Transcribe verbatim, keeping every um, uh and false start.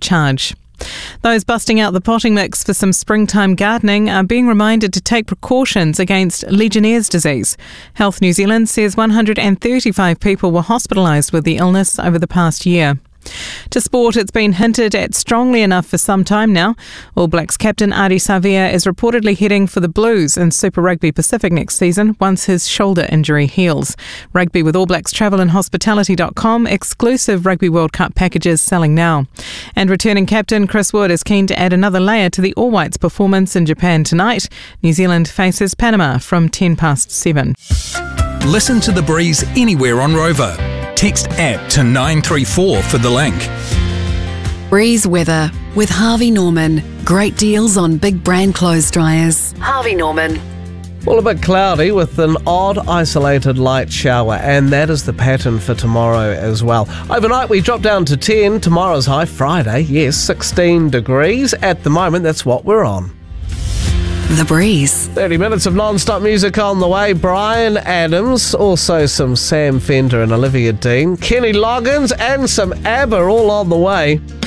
charge. Those busting out the potting mix for some springtime gardening are being reminded to take precautions against Legionnaire's disease. Health New Zealand says one hundred thirty-five people were hospitalised with the illness over the past year. To sport, it's been hinted at strongly enough for some time now. All Blacks captain Ardie Savea is reportedly heading for the Blues in Super Rugby Pacific next season once his shoulder injury heals. Rugby with All Blacks Travel and Hospitality dot com, exclusive Rugby World Cup packages selling now. And returning captain Chris Wood is keen to add another layer to the All Whites performance in Japan tonight. New Zealand faces Panama from ten past seven. Listen to The Breeze anywhere on Rover. Text app to nine three four for the link. Breeze weather with Harvey Norman. Great deals on big brand clothes dryers. Harvey Norman. Well, a bit cloudy with an odd isolated light shower, and that is the pattern for tomorrow as well. Overnight we drop down to ten. Tomorrow's high, Friday, yes, sixteen degrees. At the moment, that's what we're on. The Breeze. thirty minutes of non-stop music on the way. Bryan Adams, also some Sam Fender and Olivia Dean, Kenny Loggins and some ABBA all on the way.